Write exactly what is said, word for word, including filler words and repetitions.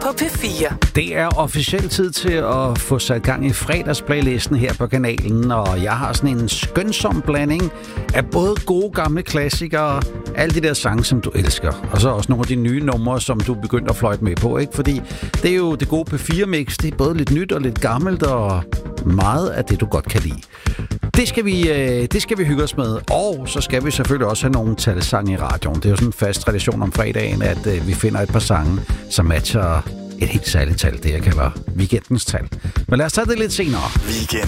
P fire. Det er officielt tid til at få sat gang i fredagsplaylisten her på kanalen, og jeg har sådan en skønsom blanding af både gode gamle klassikere, alle de der sange, som du elsker, og så også nogle af de nye numre, som du er begyndt at fløjte med på, ikke? Fordi det er jo det gode P fire-mix, det er både lidt nyt og lidt gammelt, og meget af det, du godt kan lide. Det skal, vi, det skal vi hygge os med, og så skal vi selvfølgelig også have nogle talsange i radioen. Det er jo sådan en fast tradition om fredagen, at vi finder et par sange, som matcher et helt særligt tal. Det her kan være weekendens tal. Men lad os tage det lidt senere. Weekend